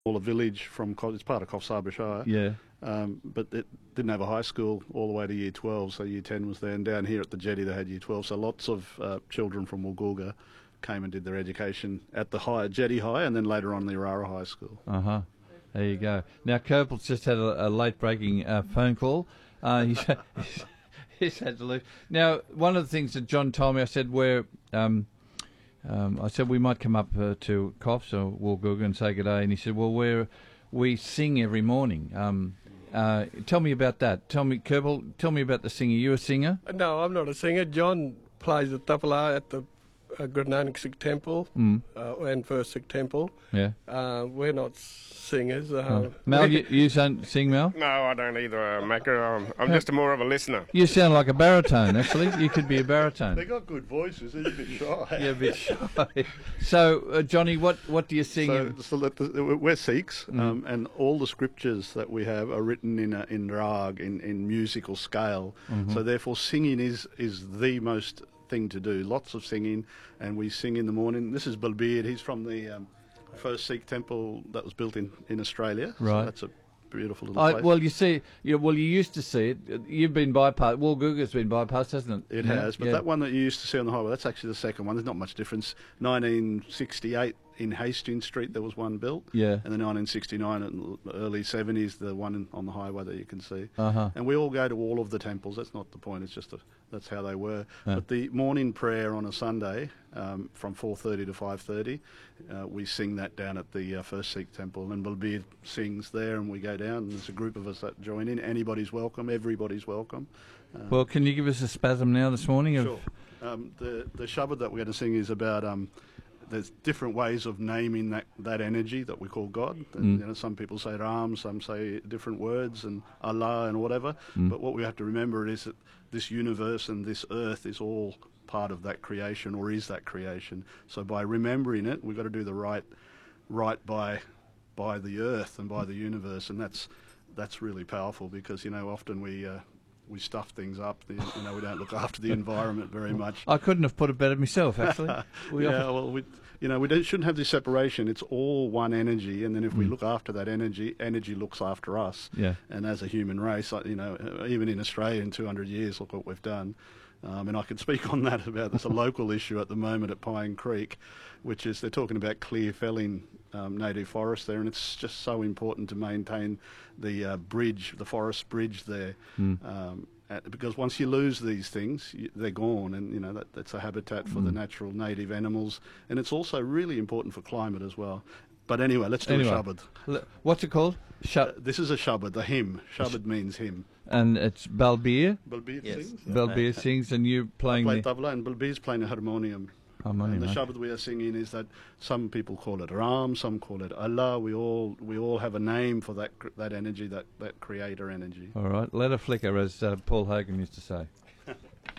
smaller village from, it's part of Coffs Harbour Yeah. but it didn't have a high school all the way to year 12, so year 10 was there. And down here at the jetty they had year 12, so lots of children from Woolgoolga came and did their education at the jetty high and then later on the Urara High School. Uh-huh. There you go. Now, Kerpel's just had a late-breaking phone call. He's had to leave. Now, one of the things that John told me, I said I said we might come up to Coffs or Woolgoolga and say good day, and he said, well, we sing every morning. Tell me about that. Kerpel, tell me about the singer. You a singer? No, I'm not a singer. John plays the tabla at the Guru Nanak Sikh Temple and First Sikh Temple. Yeah. We're not singers. Mel, you don't sing, Mel? No, I don't either, Macca. I'm just more of a listener. You sound like a baritone, actually. You could be a baritone. They got good voices. They're a bit shy. Yeah, a bit shy. So, Johnny, what do you sing? We're Sikhs, and all the scriptures that we have are written in rag, in musical scale. So therefore, singing is the most thing to do. Lots of singing, and we sing in the morning. This is Balbir. He's from the first Sikh temple that was built in Australia. Right. So that's a beautiful little place. Well, you see, you used to see it. You've been bypassed. Woolgoolga's been bypassed, hasn't it? It has, but that one that you used to see on the highway, that's actually the second one. There's not much difference. 1968 in Hastings Street, there was one built. Yeah. And then 1969 and early 70s, the one on the highway that you can see. Uh-huh. And we all go to all of the temples. That's not the point. It's just that's how they were. But the morning prayer on a Sunday from 4:30 to 5:30, we sing that down at the First Sikh Temple. And Balbir sings there, and we go down. And there's a group of us that join in. Anybody's welcome. Everybody's welcome. Well, can you give us a spasm now this morning? Sure. The Shabad that we're going to sing is about there's different ways of naming that energy that we call God. And, you know, some people say Ram, some say different words, and Allah and whatever. But what we have to remember is that this universe and this earth is all part of that creation, or is that creation. So by remembering it, we've got to do the right by the earth and by the universe, and that's really powerful, because, you know, often we stuff things up. We don't look after the environment very much. I couldn't have put it better myself, actually. We shouldn't have this separation. It's all one energy, and then if we look after that energy looks after us. Yeah. And as a human race, even in Australia in 200 years, look what we've done. And I could speak on that there's a local issue at the moment at Pine Creek, which is they're talking about clear felling native forest there, and it's just so important to maintain the forest bridge there, because once you lose these things, they're gone, and that's a habitat for the natural native animals, and it's also really important for climate as well. But anyway, let's do a Shabad. What's it called? This is a Shabad, the hymn. Shabad means hymn. And it's Balbir? Balbir sings. Balbir sings, and you're playing I play tabla, and Balbir's playing a harmonium. And the Shabad we are singing is that some people call it Ram, some call it Allah. We all have a name for that energy, that creator energy. All right, let her flicker, as Paul Hogan used to say.